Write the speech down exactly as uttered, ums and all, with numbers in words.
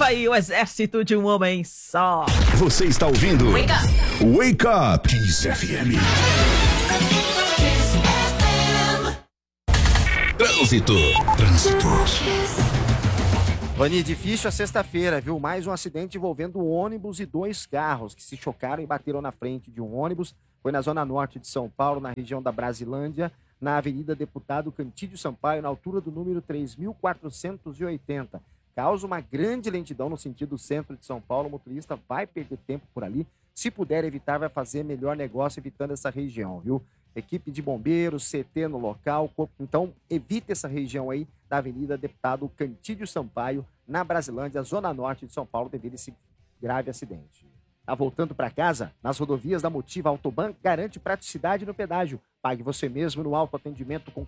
Ativa aí o exército de um homem só. Você está ouvindo Wake Up, Wake Up Kiss F M. Trânsito. Trânsito. Vani, difícil a sexta-feira, viu? Mais um acidente envolvendo um ônibus e dois carros que se chocaram e bateram na frente de um ônibus. Foi na zona norte de São Paulo, na região da Brasilândia, na Avenida Deputado Cantídio Sampaio, na altura do número três mil quatrocentos e oitenta. Causa uma grande lentidão no sentido centro de São Paulo. O motorista vai perder tempo por ali. Se puder evitar, vai fazer melhor negócio evitando essa região, viu? Equipe de bombeiros, C T no local. Então, evite essa região aí da Avenida Deputado Cantídio Sampaio, na Brasilândia, zona norte de São Paulo, devido a esse grave acidente. Tá voltando para casa? Nas rodovias da Motiva Autoban, garante praticidade no pedágio. Pague você mesmo no autoatendimento com